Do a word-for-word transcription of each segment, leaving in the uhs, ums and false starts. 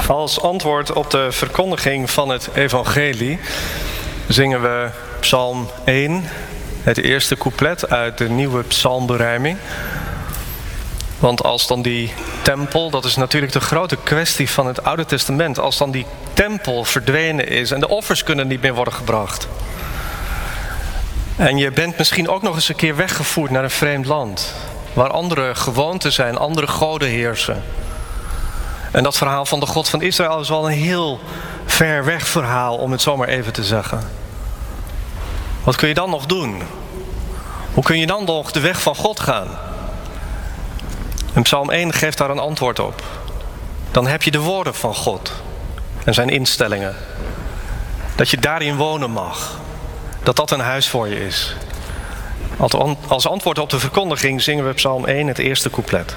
Als antwoord op de verkondiging van het evangelie zingen we Psalm één, het eerste couplet uit de nieuwe psalmberijming. Want als dan die tempel, dat is natuurlijk de grote kwestie van het Oude Testament, als dan die tempel verdwenen is en de offers kunnen niet meer worden gebracht. En je bent misschien ook nog eens een keer weggevoerd naar een vreemd land, waar andere gewoonten zijn, andere goden heersen. En dat verhaal van de God van Israël is wel een heel ver weg verhaal, om het zo maar even te zeggen. Wat kun je dan nog doen? Hoe kun je dan nog de weg van God gaan? En Psalm één geeft daar een antwoord op. Dan heb je de woorden van God en zijn instellingen. Dat je daarin wonen mag. Dat dat een huis voor je is. Als antwoord op de verkondiging zingen we Psalm één, het eerste couplet.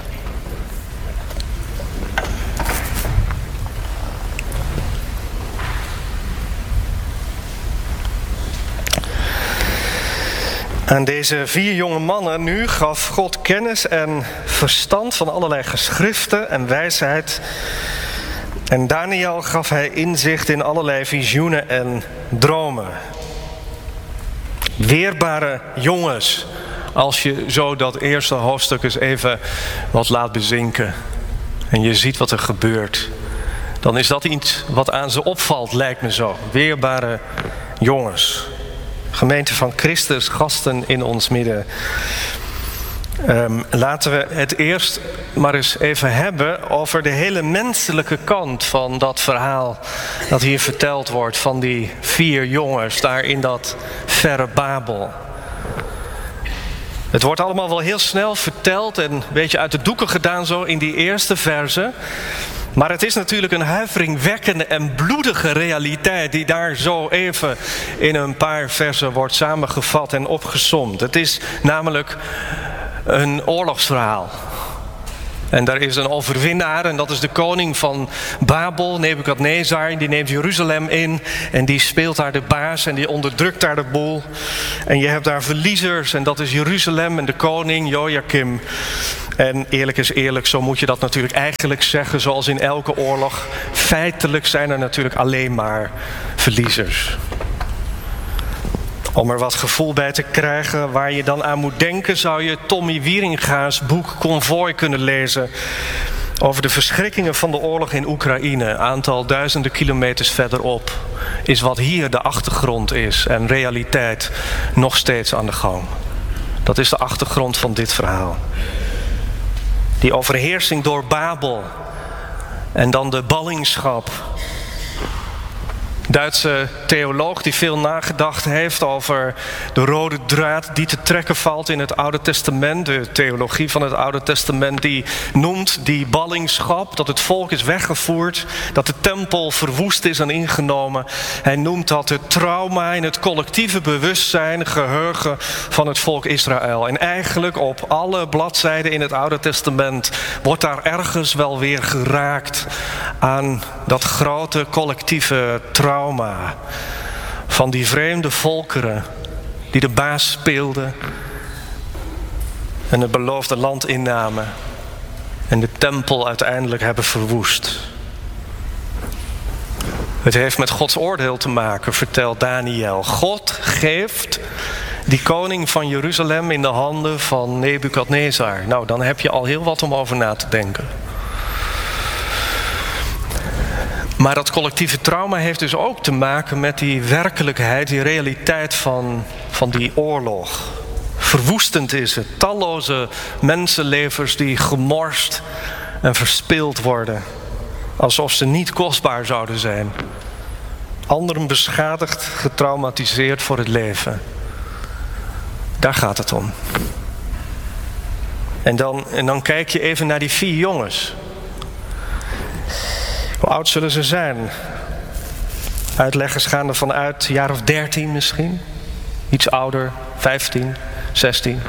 Aan deze vier jonge mannen nu gaf God kennis en verstand van allerlei geschriften en wijsheid. En Daniel gaf hij inzicht in allerlei visioenen en dromen. Weerbare jongens, als je zo dat eerste hoofdstuk eens even wat laat bezinken. En je ziet wat er gebeurt. Dan is dat iets wat aan ze opvalt, lijkt me zo. Weerbare jongens. Gemeente van Christus, gasten in ons midden. Um, laten we het eerst maar eens even hebben over de hele menselijke kant van dat verhaal dat hier verteld wordt van die vier jongens daar in dat verre Babel. Het wordt allemaal wel heel snel verteld en een beetje uit de doeken gedaan zo in die eerste verse. Maar het is natuurlijk een huiveringwekkende en bloedige realiteit die daar zo even in een paar versen wordt samengevat en opgesomd. Het is namelijk een oorlogsverhaal. En daar is een overwinnaar en dat is de koning van Babel, Nebukadnezar. Die neemt Jeruzalem in en die speelt daar de baas en die onderdrukt daar de boel. En je hebt daar verliezers en dat is Jeruzalem en de koning Joachim. En eerlijk is eerlijk, zo moet je dat natuurlijk eigenlijk zeggen, zoals in elke oorlog. Feitelijk zijn er natuurlijk alleen maar verliezers. Om er wat gevoel bij te krijgen waar je dan aan moet denken, zou je Tommy Wieringa's boek Konvooi kunnen lezen over de verschrikkingen van de oorlog in Oekraïne. Een aantal duizenden kilometers verderop is wat hier de achtergrond is en realiteit nog steeds aan de gang. Dat is de achtergrond van dit verhaal. Die overheersing door Babel en dan de ballingschap. Duitse theoloog die veel nagedacht heeft over de rode draad die te trekken valt in het Oude Testament. De theologie van het Oude Testament die noemt die ballingschap, dat het volk is weggevoerd, dat de tempel verwoest is en ingenomen. Hij noemt dat het trauma in het collectieve bewustzijn, geheugen van het volk Israël. En eigenlijk op alle bladzijden in het Oude Testament wordt daar ergens wel weer geraakt aan dat grote collectieve trauma. Van die vreemde volkeren die de baas speelden en het beloofde land innamen en de tempel uiteindelijk hebben verwoest. Het heeft met Gods oordeel te maken, vertelt Daniel. God geeft die koning van Jeruzalem in de handen van Nebukadnezar. Nou, dan heb je al heel wat om over na te denken. Maar dat collectieve trauma heeft dus ook te maken met die werkelijkheid, die realiteit van, van die oorlog. Verwoestend is het. Talloze mensenlevens die gemorst en verspild worden. Alsof ze niet kostbaar zouden zijn. Anderen beschadigd, getraumatiseerd voor het leven. Daar gaat het om. En dan, en dan kijk je even naar die vier jongens. Hoe oud zullen ze zijn? Uitleggers gaan ervan uit, een jaar of dertien misschien. Iets ouder, vijftien, zestien.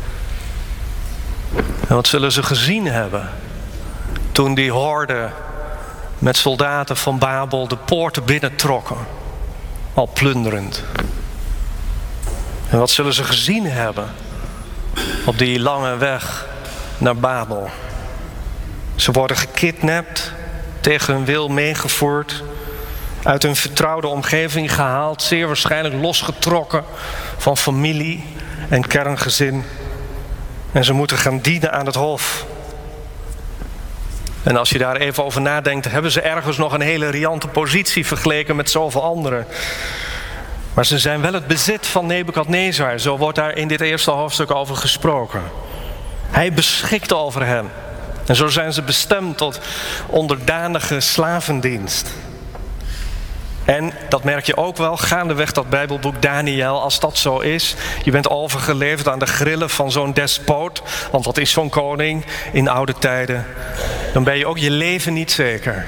En wat zullen ze gezien hebben toen die horde met soldaten van Babel de poorten binnentrokken, al plunderend. En wat zullen ze gezien hebben op die lange weg naar Babel? Ze worden gekidnapt, tegen hun wil meegevoerd, uit hun vertrouwde omgeving gehaald, zeer waarschijnlijk losgetrokken van familie en kerngezin. En ze moeten gaan dienen aan het hof. En als je daar even over nadenkt, hebben ze ergens nog een hele riante positie vergeleken met zoveel anderen. Maar ze zijn wel het bezit van Nebukadnezar. Zo wordt daar in dit eerste hoofdstuk over gesproken. Hij beschikt over hen. En zo zijn ze bestemd tot onderdanige slavendienst. En dat merk je ook wel gaandeweg dat Bijbelboek Daniël, als dat zo is. Je bent overgeleverd aan de grillen van zo'n despoot, want dat is zo'n koning in oude tijden. Dan ben je ook je leven niet zeker.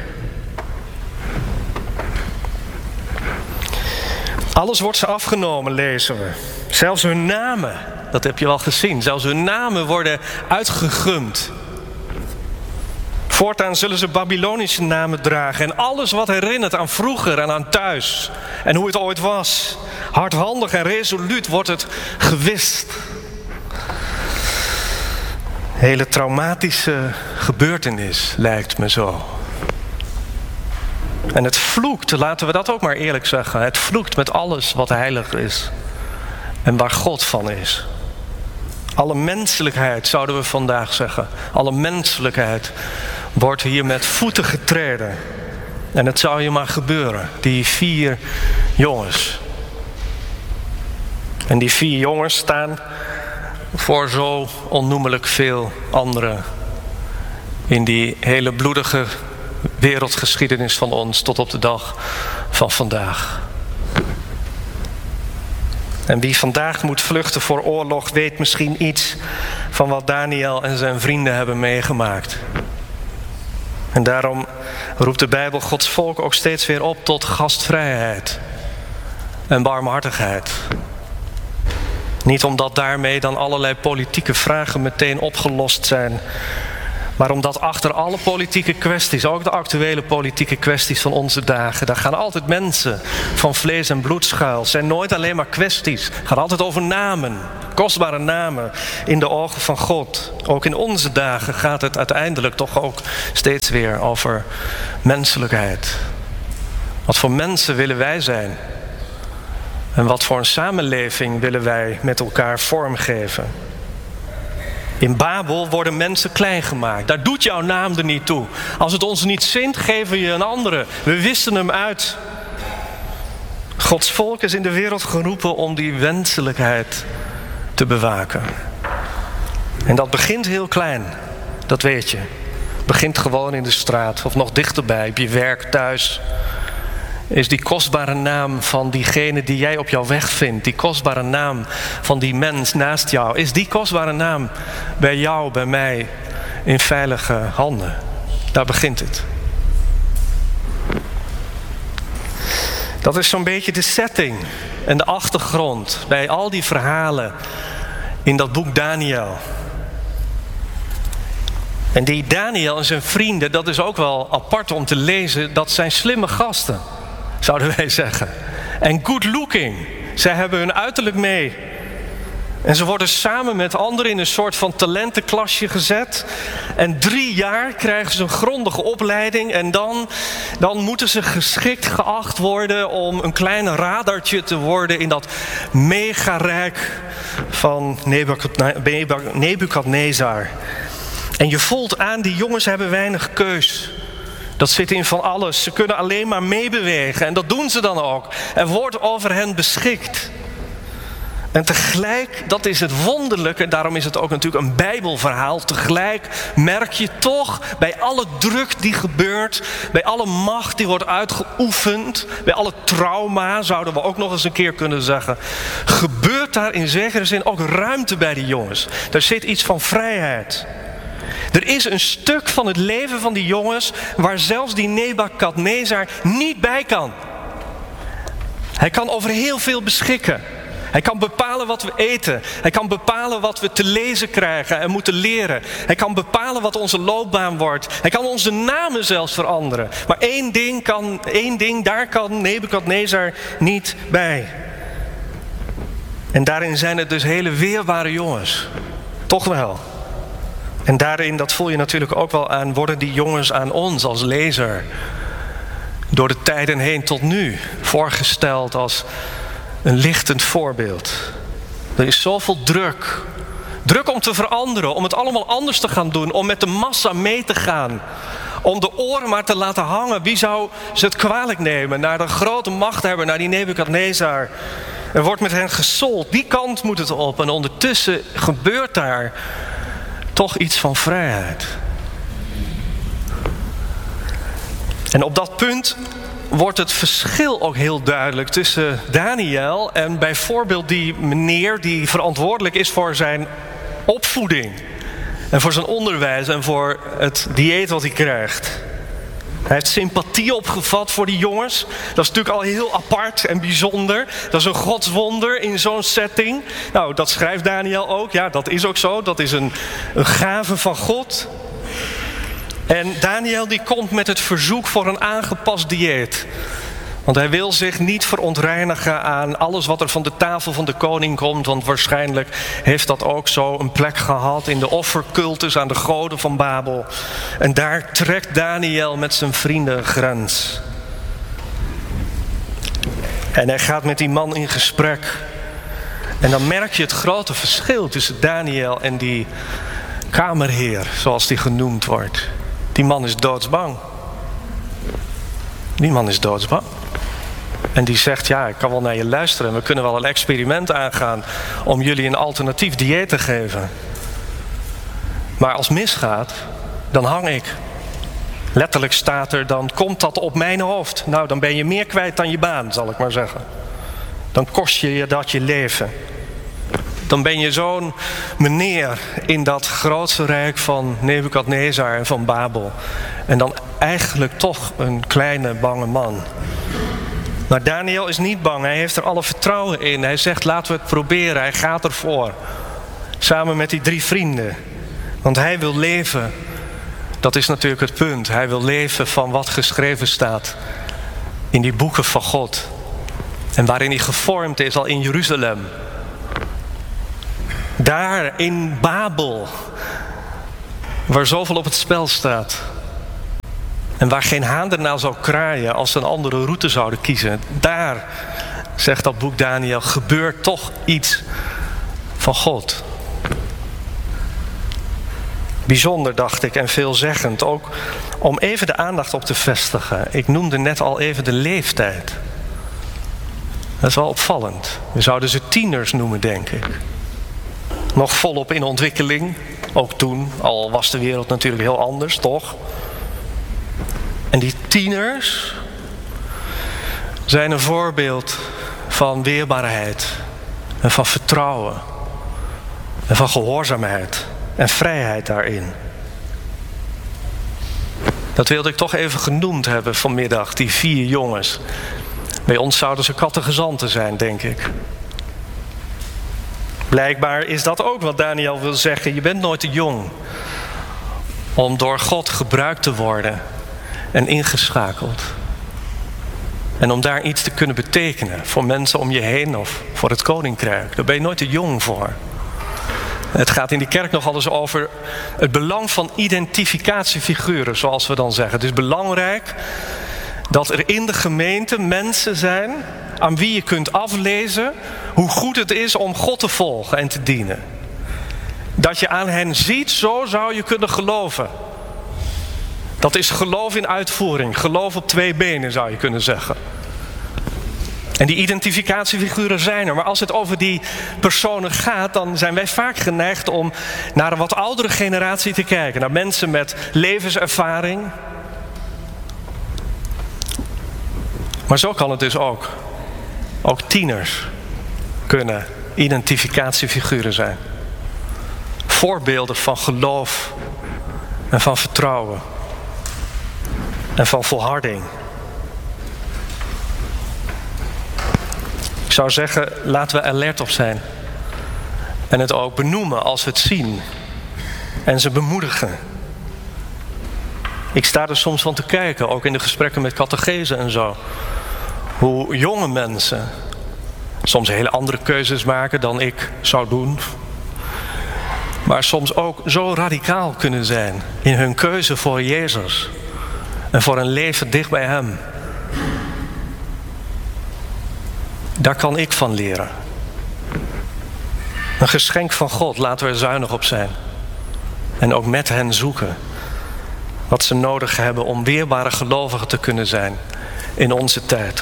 Alles wordt ze afgenomen, lezen we. Zelfs hun namen, dat heb je wel gezien. Zelfs hun namen worden uitgegumd. Voortaan zullen ze Babylonische namen dragen. En alles wat herinnert aan vroeger en aan thuis. En hoe het ooit was. Hardhandig en resoluut wordt het gewist. Hele traumatische gebeurtenis, lijkt me zo. En het vloekt, laten we dat ook maar eerlijk zeggen. Het vloekt met alles wat heilig is. En waar God van is. Alle menselijkheid, zouden we vandaag zeggen. Alle menselijkheid wordt hier met voeten getreden. En het zou je maar gebeuren. Die vier jongens. En die vier jongens staan voor zo onnoemelijk veel anderen. In die hele bloedige wereldgeschiedenis van ons tot op de dag van vandaag. En wie vandaag moet vluchten voor oorlog weet misschien iets van wat Daniël en zijn vrienden hebben meegemaakt. En daarom roept de Bijbel Gods volk ook steeds weer op tot gastvrijheid en barmhartigheid. Niet omdat daarmee dan allerlei politieke vragen meteen opgelost zijn, maar omdat achter alle politieke kwesties, ook de actuele politieke kwesties van onze dagen, daar gaan altijd mensen van vlees en bloed schuil. Het zijn nooit alleen maar kwesties. Het gaat altijd over namen, kostbare namen in de ogen van God. Ook in onze dagen gaat het uiteindelijk toch ook steeds weer over menselijkheid. Wat voor mensen willen wij zijn? En wat voor een samenleving willen wij met elkaar vormgeven? In Babel worden mensen klein gemaakt. Daar doet jouw naam er niet toe. Als het ons niet zint, geven we je een andere. We wisten hem uit. Gods volk is in de wereld geroepen om die wenselijkheid te bewaken. En dat begint heel klein. Dat weet je. Het begint gewoon in de straat of nog dichterbij, op je werk, thuis. Is die kostbare naam van diegene die jij op jouw weg vindt. Die kostbare naam van die mens naast jou. Is die kostbare naam bij jou, bij mij, in veilige handen. Daar begint het. Dat is zo'n beetje de setting en de achtergrond bij al die verhalen in dat boek Daniël. En die Daniël en zijn vrienden, dat is ook wel apart om te lezen, dat zijn slimme gasten. Zouden wij zeggen. En good looking. Zij hebben hun uiterlijk mee. En ze worden samen met anderen in een soort van talentenklasje gezet. En drie jaar krijgen ze een grondige opleiding. En dan, dan moeten ze geschikt geacht worden om een klein radartje te worden in dat megarijk van Nebukadnezar. En je voelt aan, die jongens hebben weinig keus. Dat zit in van alles. Ze kunnen alleen maar meebewegen. En dat doen ze dan ook. Er wordt over hen beschikt. En tegelijk, dat is het wonderlijke. Daarom is het ook natuurlijk een Bijbelverhaal. Tegelijk merk je toch bij alle druk die gebeurt. Bij alle macht die wordt uitgeoefend. Bij alle trauma, zouden we ook nog eens een keer kunnen zeggen. Gebeurt daar in zekere zin ook ruimte bij die jongens. Er zit iets van vrijheid. Er is een stuk van het leven van die jongens waar zelfs die Nebukadnezar niet bij kan. Hij kan over heel veel beschikken. Hij kan bepalen wat we eten. Hij kan bepalen wat we te lezen krijgen en moeten leren. Hij kan bepalen wat onze loopbaan wordt. Hij kan onze namen zelfs veranderen. Maar één ding, kan, één ding daar kan Nebukadnezar niet bij. En daarin zijn het dus hele weerbare jongens. Toch wel. En daarin, dat voel je natuurlijk ook wel aan, worden die jongens aan ons als lezer door de tijden heen tot nu voorgesteld als een lichtend voorbeeld. Er is zoveel druk. Druk om te veranderen, om het allemaal anders te gaan doen, om met de massa mee te gaan. Om de oren maar te laten hangen. Wie zou ze het kwalijk nemen? Naar de grote machthebber, naar die Nebukadnezar. Er wordt met hen gesold. Die kant moet het op. En ondertussen gebeurt daar toch iets van vrijheid. En op dat punt wordt het verschil ook heel duidelijk tussen Daniel en bijvoorbeeld die meneer die verantwoordelijk is voor zijn opvoeding. En voor zijn onderwijs en voor het dieet wat hij krijgt. Hij heeft sympathie opgevat voor die jongens. Dat is natuurlijk al heel apart en bijzonder. Dat is een godswonder in zo'n setting. Nou, dat schrijft Daniel ook. Ja, dat is ook zo. Dat is een, een gave van God. En Daniel die komt met het verzoek voor een aangepast dieet. Want hij wil zich niet verontreinigen aan alles wat er van de tafel van de koning komt. Want waarschijnlijk heeft dat ook zo een plek gehad in de offercultus aan de goden van Babel. En daar trekt Daniel met zijn vrienden grens. En hij gaat met die man in gesprek. En dan merk je het grote verschil tussen Daniel en die kamerheer, zoals die genoemd wordt. Die man is doodsbang. Die man is doodsbang. En die zegt, ja, ik kan wel naar je luisteren. We kunnen wel een experiment aangaan om jullie een alternatief dieet te geven. Maar als het misgaat, dan hang ik. Letterlijk staat er, dan komt dat op mijn hoofd. Nou, dan ben je meer kwijt dan je baan, zal ik maar zeggen. Dan kost je je dat je leven. Dan ben je zo'n meneer in dat grootste rijk van Nebukadnezar en van Babel. En dan eigenlijk toch een kleine, bange man. Maar Daniel is niet bang. Hij heeft er alle vertrouwen in. Hij zegt, laten we het proberen. Hij gaat ervoor. Samen met die drie vrienden. Want hij wil leven. Dat is natuurlijk het punt. Hij wil leven van wat geschreven staat in die boeken van God. En waarin hij gevormd is al in Jeruzalem. Daar in Babel. Waar zoveel op het spel staat. En waar geen haan ernaar zou kraaien als ze een andere route zouden kiezen. Daar, zegt dat boek Daniel, gebeurt toch iets van God. Bijzonder, dacht ik, en veelzeggend. Ook om even de aandacht op te vestigen. Ik noemde net al even de leeftijd. Dat is wel opvallend. We zouden ze tieners noemen, denk ik. Nog volop in ontwikkeling. Ook toen, al was de wereld natuurlijk heel anders, toch? En die tieners zijn een voorbeeld van weerbaarheid en van vertrouwen en van gehoorzaamheid en vrijheid daarin. Dat wilde ik toch even genoemd hebben vanmiddag, die vier jongens. Bij ons zouden ze kattegezanten zijn, denk ik. Blijkbaar is dat ook wat Daniel wil zeggen. Je bent nooit te jong om door God gebruikt te worden en ingeschakeld. En om daar iets te kunnen betekenen voor mensen om je heen of voor het koninkrijk. Daar ben je nooit te jong voor. Het gaat in die kerk nog eens over het belang van identificatiefiguren, zoals we dan zeggen. Het is belangrijk dat er in de gemeente mensen zijn aan wie je kunt aflezen hoe goed het is om God te volgen en te dienen. Dat je aan hen ziet, zo zou je kunnen geloven. Dat is geloof in uitvoering. Geloof op twee benen, zou je kunnen zeggen. En die identificatiefiguren zijn er. Maar als het over die personen gaat, dan zijn wij vaak geneigd om naar een wat oudere generatie te kijken. Naar mensen met levenservaring. Maar zo kan het dus ook. Ook tieners kunnen identificatiefiguren zijn. Voorbeelden van geloof en van vertrouwen. En van volharding. Ik zou zeggen, laten we alert op zijn. En het ook benoemen als we het zien. En ze bemoedigen. Ik sta er soms van te kijken, ook in de gesprekken met catechezen en zo. Hoe jonge mensen soms hele andere keuzes maken dan ik zou doen. maar soms ook zo radicaal kunnen zijn in hun keuze voor Jezus en voor een leven dicht bij Hem. Daar kan ik van leren. Een geschenk van God, laten we er zuinig op zijn. En ook met hen zoeken wat ze nodig hebben om weerbare gelovigen te kunnen zijn in onze tijd.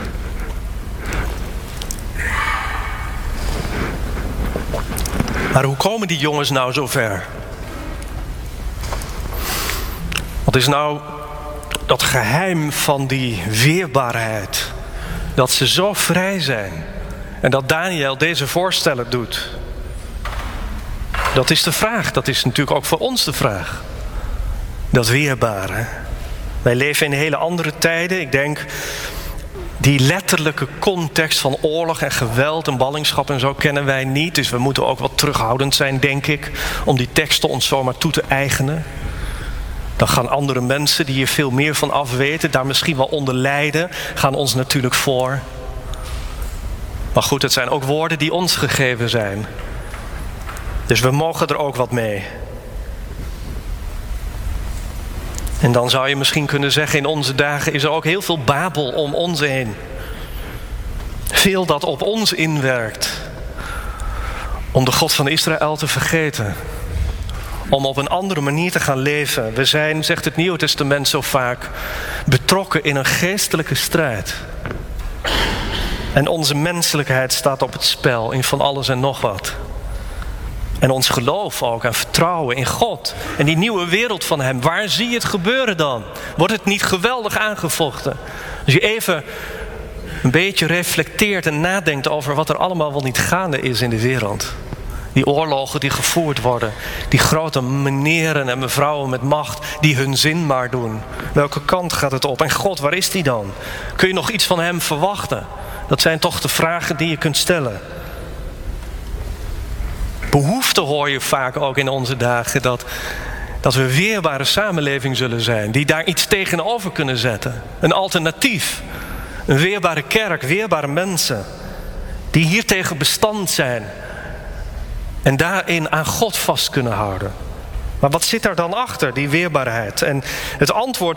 Maar hoe komen die jongens nou zo ver? Wat is nou dat geheim van die weerbaarheid? Dat ze zo vrij zijn. En dat Daniel deze voorstellen doet. Dat is de vraag. Dat is natuurlijk ook voor ons de vraag. Dat weerbare. Wij leven in hele andere tijden. Ik denk, die letterlijke context van oorlog en geweld en ballingschap en zo kennen wij niet. Dus we moeten ook wat terughoudend zijn, denk ik, om die teksten ons zomaar toe te eigenen. Dan gaan andere mensen die hier veel meer van af weten, daar misschien wel onder lijden, gaan ons natuurlijk voor. Maar goed, het zijn ook woorden die ons gegeven zijn. Dus we mogen er ook wat mee. En dan zou je misschien kunnen zeggen, in onze dagen is er ook heel veel babel om ons heen. Veel dat op ons inwerkt. Om de God van Israël te vergeten. Om op een andere manier te gaan leven. We zijn, zegt het Nieuwe Testament zo vaak, betrokken in een geestelijke strijd. En onze menselijkheid staat op het spel in van alles en nog wat. En ons geloof ook en vertrouwen in God. En die nieuwe wereld van Hem. Waar zie je het gebeuren dan? Wordt het niet geweldig aangevochten? Als je even een beetje reflecteert en nadenkt over wat er allemaal wel niet gaande is in de wereld. Die oorlogen die gevoerd worden. Die grote meneren en mevrouwen met macht die hun zin maar doen. Welke kant gaat het op? En God, waar is die dan? Kun je nog iets van Hem verwachten? Dat zijn toch de vragen die je kunt stellen. Behoefte hoor je vaak ook in onze dagen. Dat, dat we een weerbare samenleving zullen zijn. Die daar iets tegenover kunnen zetten. Een alternatief. Een weerbare kerk, weerbare mensen. Die hiertegen bestand zijn. En daarin aan God vast kunnen houden. Maar wat zit daar dan achter, die weerbaarheid? En het antwoord